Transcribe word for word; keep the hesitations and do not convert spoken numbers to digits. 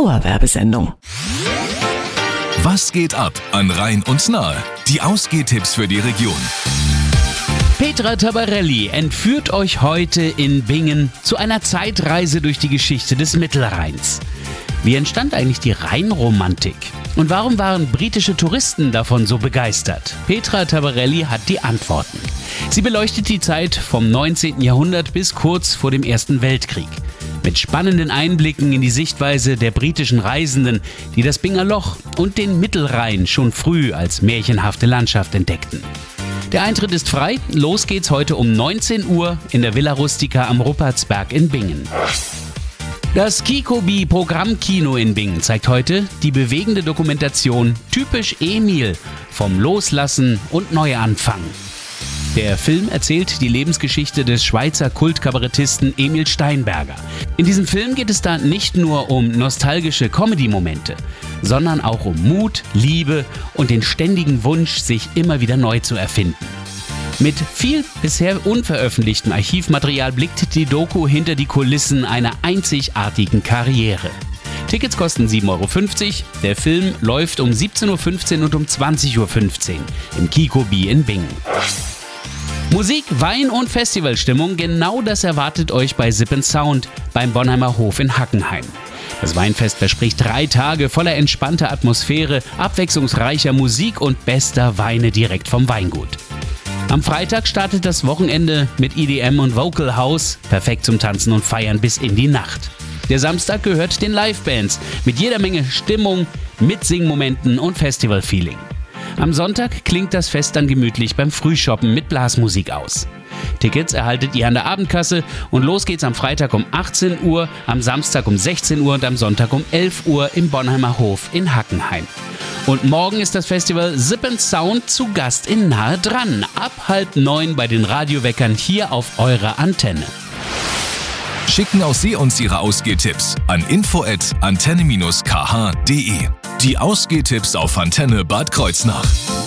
Dauerwerbesendung. Was geht ab an Rhein und Nahe? Die Ausgehtipps für die Region. Petra Tabarelli entführt euch heute in Bingen zu einer Zeitreise durch die Geschichte des Mittelrheins. Wie entstand eigentlich die Rheinromantik? Und warum waren britische Touristen davon so begeistert? Petra Tabarelli hat die Antworten. Sie beleuchtet die Zeit vom neunzehnten Jahrhundert bis kurz vor dem Ersten Weltkrieg. Mit spannenden Einblicken in die Sichtweise der britischen Reisenden, die das Binger Loch und den Mittelrhein schon früh als märchenhafte Landschaft entdeckten. Der Eintritt ist frei. Los geht's heute um neunzehn Uhr in der Villa Rustica am Ruppertsberg in Bingen. Das Kikobi Programmkino in Bingen zeigt heute die bewegende Dokumentation Typisch Emil vom Loslassen und Neuanfang. Der Film erzählt die Lebensgeschichte des Schweizer Kultkabarettisten Emil Steinberger. In diesem Film geht es da nicht nur um nostalgische Comedy-Momente, sondern auch um Mut, Liebe und den ständigen Wunsch, sich immer wieder neu zu erfinden. Mit viel bisher unveröffentlichtem Archivmaterial blickt die Doku hinter die Kulissen einer einzigartigen Karriere. Tickets kosten sieben Euro fünfzig. Der Film läuft um siebzehn Uhr fünfzehn und um zwanzig Uhr fünfzehn im Kikobi in Bingen. Musik, Wein und Festivalstimmung, genau das erwartet euch bei Sip and Sound beim Bonheimer Hof in Hackenheim. Das Weinfest verspricht drei Tage voller entspannter Atmosphäre, abwechslungsreicher Musik und bester Weine direkt vom Weingut. Am Freitag startet das Wochenende mit E D M und Vocal House, perfekt zum Tanzen und Feiern bis in die Nacht. Der Samstag gehört den Livebands mit jeder Menge Stimmung, Mitsingmomenten und Festivalfeeling. Am Sonntag klingt das Fest dann gemütlich beim Frühshoppen mit Blasmusik aus. Tickets erhaltet ihr an der Abendkasse und los geht's am Freitag um achtzehn Uhr, am Samstag um sechzehn Uhr und am Sonntag um elf Uhr im Bonheimer Hof in Hackenheim. Und morgen ist das Festival Sip and Sound zu Gast in Nahe dran. Ab halb neun bei den Radioweckern hier auf eurer Antenne. Schicken auch Sie uns Ihre Ausgehtipps an info at antenne dash k h punkt de. Die Ausgehtipps auf Antenne Bad Kreuznach.